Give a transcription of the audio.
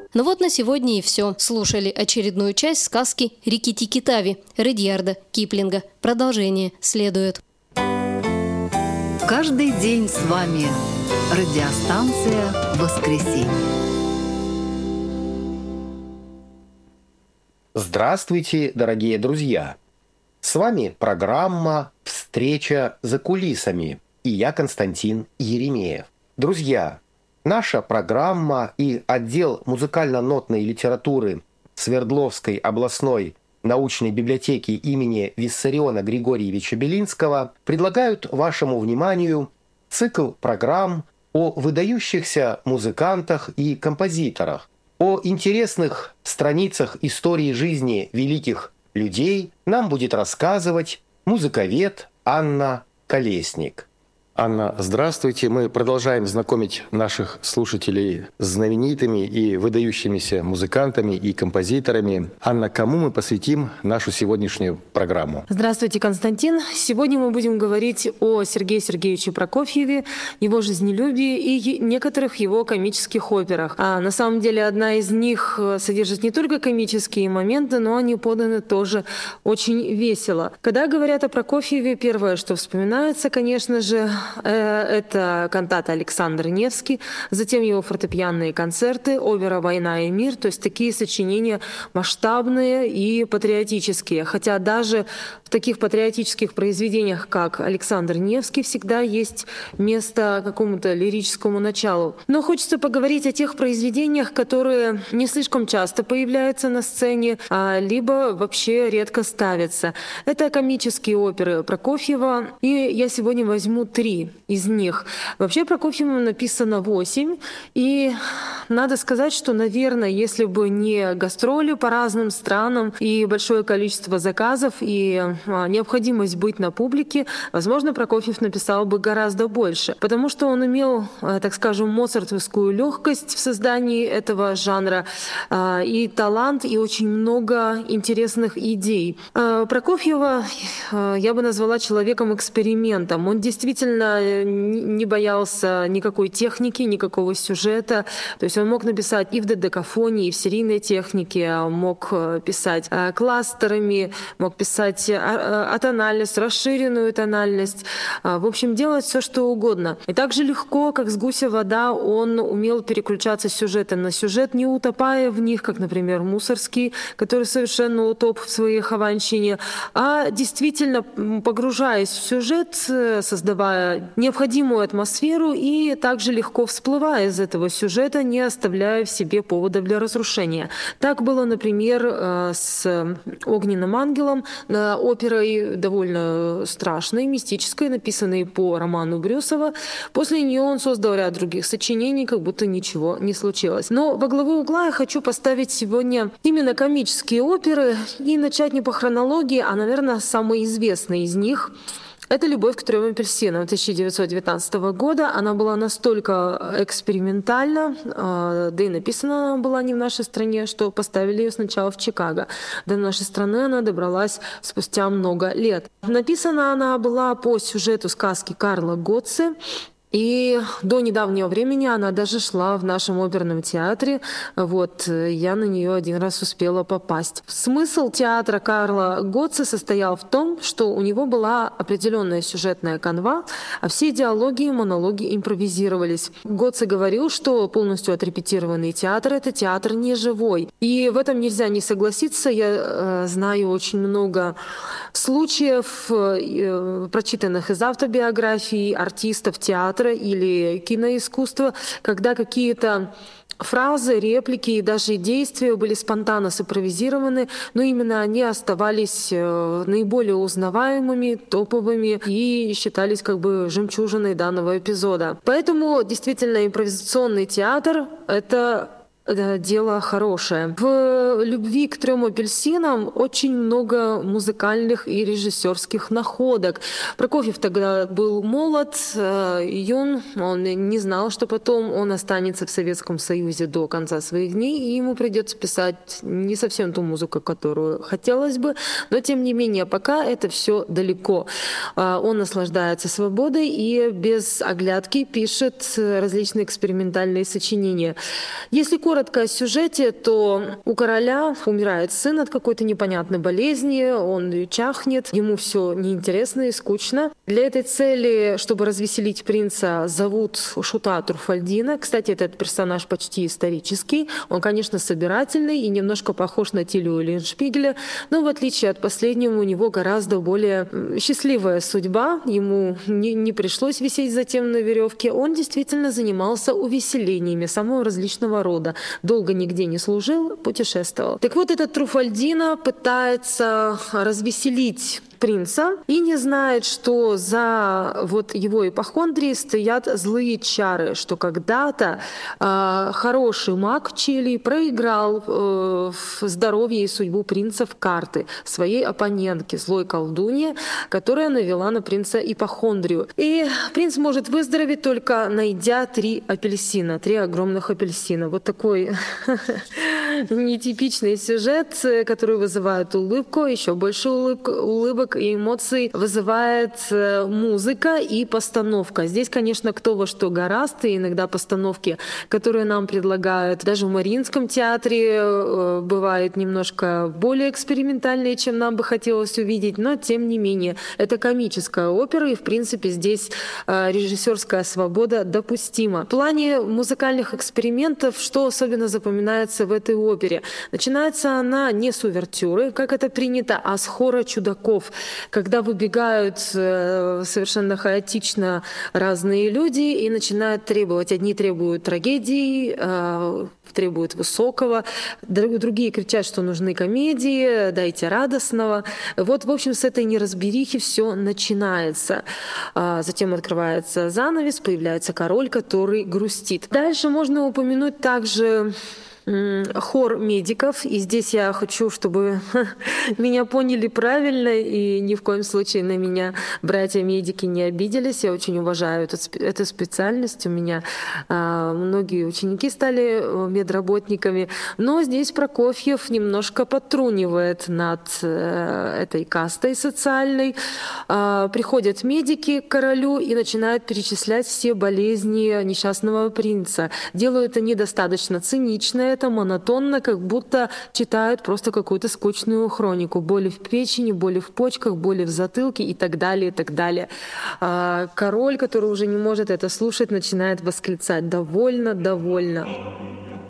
Ну вот на сегодня и все. Слушали очередную часть сказки «Рикки-тикки-тави» Рудьярда Киплинга. Продолжение следует. Каждый день с вами радиостанция «Воскресенье». Здравствуйте, дорогие друзья! С вами программа «Встреча за кулисами» и я, Константин Еремеев. Друзья, наша программа и отдел музыкально-нотной литературы Свердловской областной научной библиотеки имени Виссариона Григорьевича Белинского предлагают вашему вниманию цикл программ о выдающихся музыкантах и композиторах, о интересных страницах истории жизни великих людей нам будет рассказывать музыковед Анна Колесник. Анна, здравствуйте. Мы продолжаем знакомить наших слушателей с знаменитыми и выдающимися музыкантами и композиторами. Анна, кому мы посвятим нашу сегодняшнюю программу? Здравствуйте, Константин. Сегодня мы будем говорить о Сергее Сергеевиче Прокофьеве, его жизнелюбии и некоторых его комических операх. А на самом деле одна из них содержит не только комические моменты, но они поданы тоже очень весело. Когда говорят о Прокофьеве, первое, что вспоминается, конечно же, это кантата Александр Невский, затем его фортепианные концерты, опера «Война и мир», то есть такие сочинения масштабные и патриотические. Хотя даже в таких патриотических произведениях, как Александр Невский, всегда есть место какому-то лирическому началу. Но хочется поговорить о тех произведениях, которые не слишком часто появляются на сцене, либо вообще редко ставятся. Это комические оперы Прокофьева, и я сегодня возьму 3 из них. Вообще Прокофьеву написано 8, и надо сказать, что, наверное, если бы не гастроли по разным странам и большое количество заказов и необходимость быть на публике, возможно, Прокофьев написал бы гораздо больше, потому что он имел, так скажем, моцартовскую легкость в создании этого жанра и талант, и очень много интересных идей. Прокофьева я бы назвала человеком-экспериментом. Он действительно не боялся никакой техники, никакого сюжета. То есть он мог написать и в додекафоне, и в серийной технике, мог писать кластерами, мог писать атональность, расширенную тональность. В общем, делать все, что угодно. И так же легко, как с гуся вода, он умел переключаться с сюжета на сюжет, не утопая в них, как, например, Мусорский, который совершенно утоп в своей хованщине, а действительно погружаясь в сюжет, создавая необходимую атмосферу и также легко всплывая из этого сюжета, не оставляя в себе поводов для разрушения. Так было, например, с «Огненным ангелом», оперой довольно страшной, мистической, написанной по роману Брюсова. После нее он создал ряд других сочинений, как будто ничего не случилось. Но во главу угла я хочу поставить сегодня именно комические оперы и начать не по хронологии, а, наверное, самый известный из них — это «Любовь к 3 апельсинам» 1919 года. Она была настолько экспериментальна, да и написана она была не в нашей стране, что поставили ее сначала в Чикаго. До нашей страны она добралась спустя много лет. Написана она была по сюжету сказки Карла Готце. И до недавнего времени она даже шла в нашем оперном театре. Вот, я на нее один раз успела попасть. Смысл театра Карла Готце состоял в том, что у него была определенная сюжетная канва, а все диалоги и монологи импровизировались. Готце говорил, что полностью отрепетированный театр — это театр не живой. И в этом нельзя не согласиться. Я знаю очень много случаев, прочитанных из автобиографий артистов театра или киноискусства, когда какие-то фразы, реплики и даже действия были спонтанно симпровизированы, но именно они оставались наиболее узнаваемыми, топовыми и считались как бы жемчужиной данного эпизода. Поэтому действительно импровизационный театр — это дело хорошее. В «Любви к 3 апельсинам» очень много музыкальных и режиссерских находок. Прокофьев тогда был молод, юн, он не знал, что потом он останется в Советском Союзе до конца своих дней, и ему придется писать не совсем ту музыку, которую хотелось бы, но тем не менее пока это все далеко. Он наслаждается свободой и без оглядки пишет различные экспериментальные сочинения. Если коротко о сюжете, то у короля умирает сын от какой-то непонятной болезни, он чахнет, ему все неинтересно и скучно. Для этой цели, чтобы развеселить принца, зовут шута Труфальдина. Кстати, этот персонаж почти исторический. Он, конечно, собирательный и немножко похож на Тилю Лейншпигеля, но в отличие от последнего у него гораздо более счастливая судьба. Ему не пришлось висеть затем на веревке. Он действительно занимался увеселениями самого различного рода. Долго нигде не служил, путешествовал. Так вот, этот Труфальдино пытается развеселить принца и не знает, что за вот его ипохондрией стоят злые чары, что когда-то хороший маг Челий проиграл здоровье и судьбу принца в карты своей оппонентке, злой колдунье, которая навела на принца ипохондрию. И принц может выздороветь, только найдя 3 апельсина, 3 огромных апельсина. Вот такой нетипичный сюжет, который вызывает улыбку, еще больше улыбок и эмоций вызывает музыка и постановка. Здесь, конечно, кто во что горазд, и иногда постановки, которые нам предлагают даже в Мариинском театре, бывают немножко более экспериментальные, чем нам бы хотелось увидеть, но тем не менее это комическая опера, и в принципе здесь режиссерская свобода допустима. В плане музыкальных экспериментов, что особенно запоминается в этой опере? Начинается она не с увертюры, как это принято, а с хора чудаков, когда выбегают совершенно хаотично разные люди и начинают требовать. Одни требуют трагедии, требуют высокого, другие кричат, что нужны комедии, дайте радостного. Вот, в общем, с этой неразберихи все начинается. Затем открывается занавес, появляется король, который грустит. Дальше можно упомянуть также хор медиков. И здесь я хочу, чтобы меня поняли правильно, и ни в коем случае на меня братья-медики не обиделись. Я очень уважаю эту специальность. У меня многие ученики стали медработниками. Но здесь Прокофьев немножко подтрунивает над этой кастой социальной. Приходят медики к королю и начинают перечислять все болезни несчастного принца. Делают они достаточно цинично, это монотонно, как будто читают просто какую-то скучную хронику. Боли в печени, боли в почках, боли в затылке и так далее, и так далее. Король, который уже не может это слушать, начинает восклицать: «Довольно, довольно».